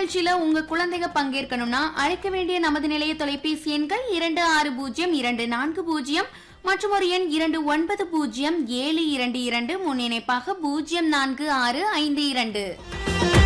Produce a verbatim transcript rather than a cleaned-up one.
நிகழ்ச்சியில உங்க குழந்தைங்க பங்கேற்கணும்னா அழைக்க வேண்டிய நமது நிலைய தொலைபேசி எண்கள் இரண்டு ஆறு பூஜ்ஜியம் இரண்டு நான்கு பூஜ்ஜியம் மற்றும் ஒரு எண் இரண்டு ஒன்பது பூஜ்ஜியம் ஏழு இரண்டு இரண்டு முன்னிணைப்பாக பூஜ்ஜியம் நான்கு ஆறு ஐந்து இரண்டு.